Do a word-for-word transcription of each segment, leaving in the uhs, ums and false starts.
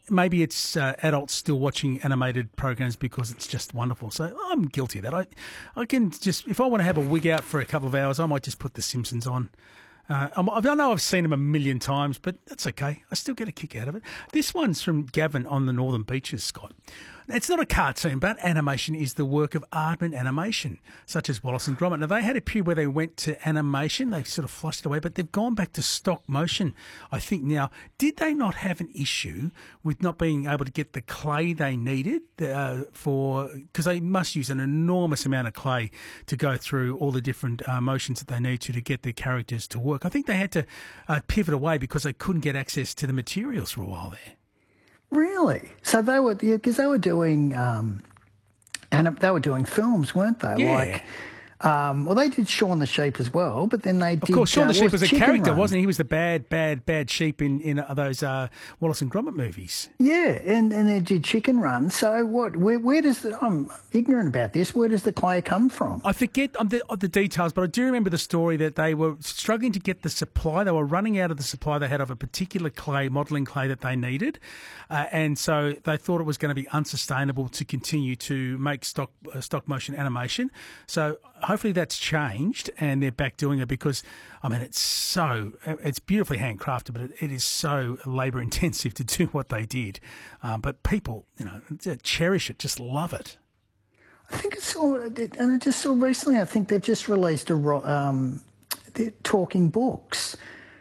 maybe it's uh, adults still watching animated programs because it's just wonderful. So I'm guilty of that. I, I can just, if I want to have a wig out for a couple of hours, I might just put The Simpsons on. Uh, I know I've seen them a million times, but that's okay. I still get a kick out of it. This one's from Gavin on the Northern Beaches, Scott. It's not a cartoon, but animation is the work of Aardman Animation, such as Wallace and Gromit. Now, they had a period where they went to animation. They sort of flushed it away, but they've gone back to stop motion, I think, now. Did they not have an issue with not being able to get the clay they needed uh, for... Because they must use an enormous amount of clay to go through all the different uh, motions that they need to to get their characters to work. I think they had to uh, pivot away because they couldn't get access to the materials for a while there. Really? So they were, because they were doing, um, and they were doing films, weren't they? Yeah. Like, um, well, they did Shaun the Sheep as well, but then they did. Of course, Shaun uh, the Sheep was was a Chicken character, Run. wasn't he? He was the bad, bad, bad sheep in in uh, those uh, Wallace and Gromit movies. Yeah, and, and they did Chicken Run. So what? Where, where does the? I'm ignorant about this. Where does the clay come from? I forget um, the, uh, the details, but I do remember the story that they were struggling to get the supply. They were running out of the supply they had of a particular clay, modelling clay that they needed, uh, and so they thought it was going to be unsustainable to continue to make stock uh, stop motion animation. So hopefully that's changed and they're back doing it because, I mean, it's so, it's beautifully handcrafted, but it, it is so labour intensive to do what they did. Um, but people, you know, cherish it, just love it. I think it's all, and I just saw recently, I think they've just released a ro- um, they're talking books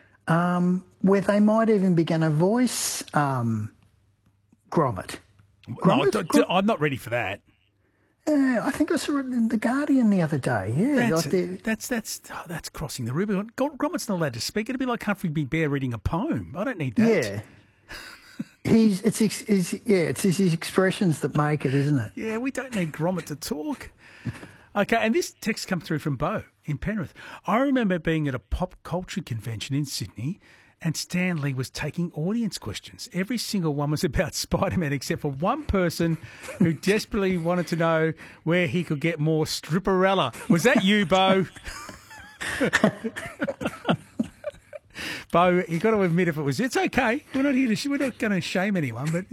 um, where they might even be going to voice um, Gromit. Gromit? No, Grom- I'm not ready for that. Yeah, I think I saw it in The Guardian the other day. Yeah, that's like that's that's oh, that's crossing the Rubicon. Gromit's not allowed to speak. It'd be like Humphrey B. Bear reading a poem. I don't need that. Yeah, he's it's his, his yeah it's his, his expressions that make it, isn't it? Yeah, we don't need Gromit to talk. Okay, and this text comes through from Bo in Penrith. I remember being at a pop culture convention in Sydney. And Stan Lee was taking audience questions. Every single one was about Spider-Man except for one person who desperately wanted to know where he could get more stripperella. Was that you, Bo? Bo, you got to admit if it was. It's okay. We're not here to. We're not going to shame anyone. But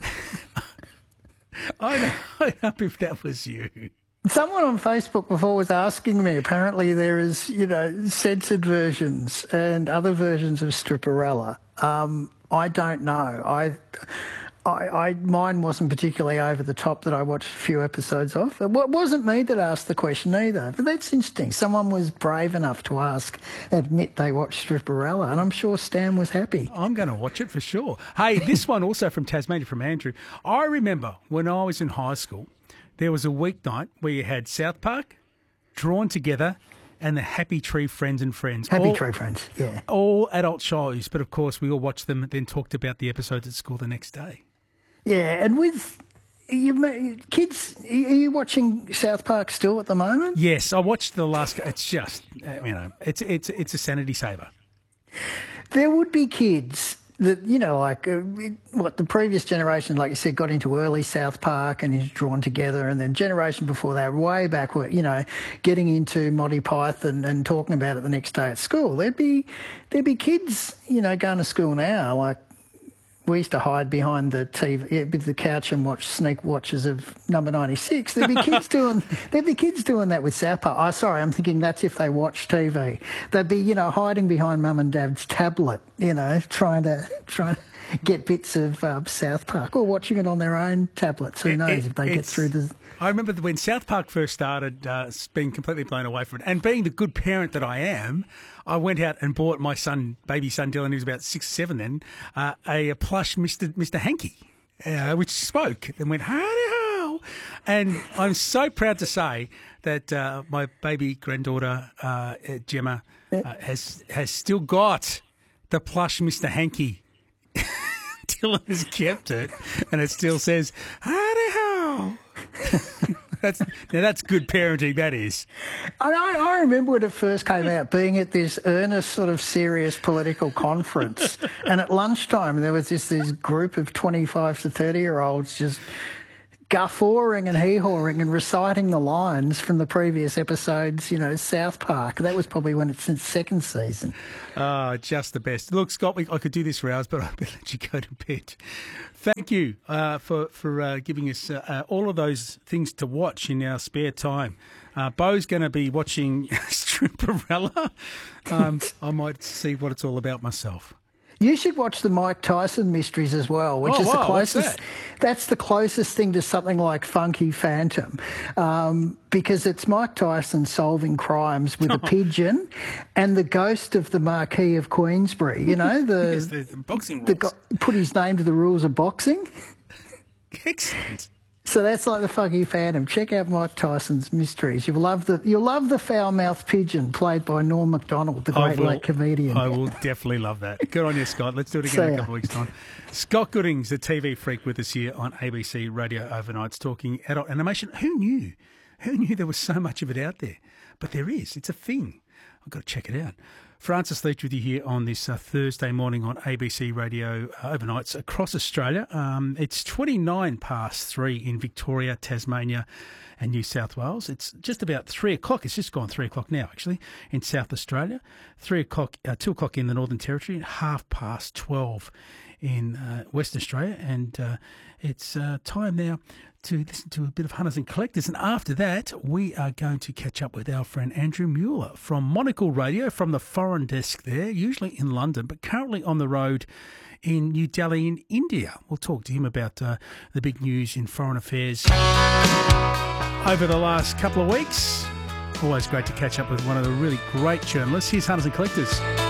I know. I know if that was you. Someone on Facebook before was asking me, apparently there is, you know, censored versions and other versions of Stripperella. Um, I don't know. I, I, I, mine wasn't particularly over the top that I watched a few episodes of. It wasn't me that asked the question either. But that's interesting. Someone was brave enough to ask, admit they watched Stripperella, and I'm sure Stan was happy. I'm going to watch it for sure. Hey, this one also from Tasmania, from Andrew. I remember when I was in high school, there was a weeknight where you had South Park, Drawn Together, and the Happy Tree Friends and Friends. Happy all, Tree Friends, yeah. All adult shows, but of course we all watched them and then talked about the episodes at school the next day. Yeah, and with you, kids, are you watching South Park still at the moment? Yes, I watched the last. It's just, you know, it's it's it's a sanity saver. There would be kids that, you know, like uh, what the previous generation, like you said, got into early South Park and is Drawn Together, and then generation before that, way back, were, you know, getting into Monty Python and talking about it the next day at school. There'd be there'd be kids, you know, going to school now, like. We used to hide behind the T V, with the couch and watch sneak watches of Number ninety-six. There'd be kids doing, there'd be kids doing that with South Park. Oh, sorry, I'm thinking that's if they watch T V. They'd be, you know, hiding behind Mum and Dad's tablet, you know, trying to trying to get bits of um, South Park, or watching it on their own tablets. Who knows it, if they get through the. I remember when South Park first started, uh, being completely blown away from it, and being the good parent that I am. I went out and bought my son, baby son Dylan, he was about six, seven then, uh, a, a plush Mister Mister Hanky, uh, which spoke and went, howdy ho. And I'm so proud to say that uh, my baby granddaughter, uh, Gemma, uh, has has still got the plush Mister Hanky. Dylan has kept it, and it still says, howdy ho. That's now that's good parenting, that is. I, I remember when it first came out, being at this earnest, sort of serious political conference, and at lunchtime there was this this group of twenty-five to thirty year olds just guffawing and hee-hawing and reciting the lines from the previous episodes, you know, South Park. That was probably when it's its second season. Oh, just the best. Look, Scott, we, I could do this for hours, but I better let you go to bed. Thank you uh, for, for uh, giving us uh, uh, all of those things to watch in our spare time. Uh, Bo's going to be watching Stripperella. Um, I might see what it's all about myself. You should watch the Mike Tyson mysteries as well, which oh, is wow, the closest. What's that? That's the closest thing to something like Funky Phantom, um, because it's Mike Tyson solving crimes with a pigeon and the ghost of the Marquis of Queensbury. You know, the, yes, the boxing rules. The go- put his name to the rules of boxing. Excellent. So that's like the Funky Phantom. Check out Mike Tyson's mysteries. You'll love the you'll love the foul-mouthed pigeon played by Norm Macdonald, the great late comedian. I will definitely love that. Good on you, Scott. Let's do it again in a couple of weeks' time. Scott Goodings, the T V freak, with us here on A B C Radio Overnights, talking adult animation. Who knew? Who knew there was so much of it out there? But there is. It's a thing. I've got to check it out. Francis Leach with you here on this uh, Thursday morning on A B C Radio uh, Overnights across Australia. Um, it's twenty-nine past three in Victoria, Tasmania and New South Wales. It's just about three o'clock. It's just gone three o'clock now, actually, in South Australia. Three o'clock, uh, two o'clock in the Northern Territory, half past twelve in uh, Western Australia. And uh, it's uh, time now to listen to a bit of Hunters and Collectors. And after that, we are going to catch up with our friend Andrew Mueller from Monocle Radio, from the foreign desk there, usually in London, but currently on the road in New Delhi in India. We'll talk to him about uh, the big news in foreign affairs over the last couple of weeks. Always great to catch up with one of the really great journalists. Here's Hunters and Collectors.